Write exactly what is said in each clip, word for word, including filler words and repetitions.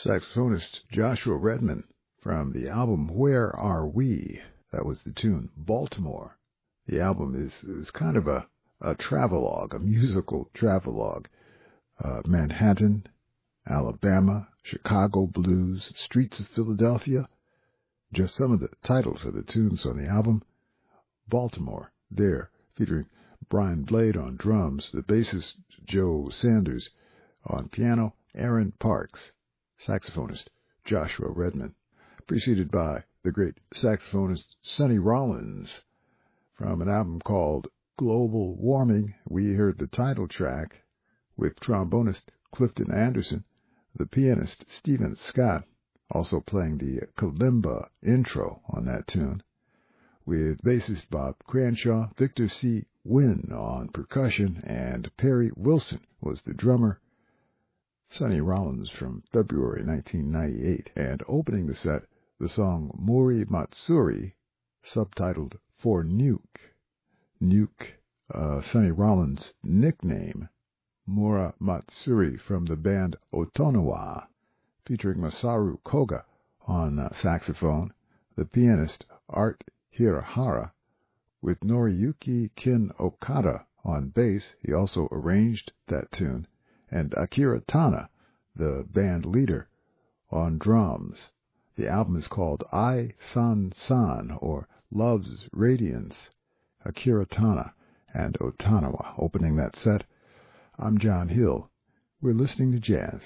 Saxophonist Joshua Redman from the album Where Are We? That was the tune Baltimore. The album is, is kind of a, a travelogue, a musical travelogue. Uh, Manhattan, Alabama, Chicago blues, streets of Philadelphia. Just some of the titles of the tunes on the album. Baltimore, there, featuring Brian Blade on drums, the bassist Joe Sanders on piano, Aaron Parks, saxophonist Joshua Redman, preceded by the great saxophonist Sonny Rollins. From an album called Global Warming, we heard the title track with trombonist Clifton Anderson, the pianist Stephen Scott, also playing the kalimba intro on that tune, with bassist Bob Cranshaw, Victor C. Wynn on percussion, and Perry Wilson was the drummer. Sonny Rollins from February nineteen ninety-eight, and opening the set, the song Muri Matsuri, subtitled For Nuke. Nuke, uh, Sonny Rollins' nickname, Mura Matsuri from the band Otonawa, featuring Masaru Koga on uh, saxophone, the pianist Art Hirahara, with Noriyuki Kin Okada on bass. He also arranged that tune, and Akira Tana, the band leader, on drums. The album is called I San San, or Love's Radiance. Akira Tana and Otonawa opening that set. I'm John Hill. We're listening to jazz.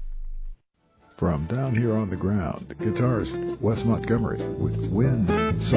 From down here on the ground, guitarist Wes Montgomery with Wind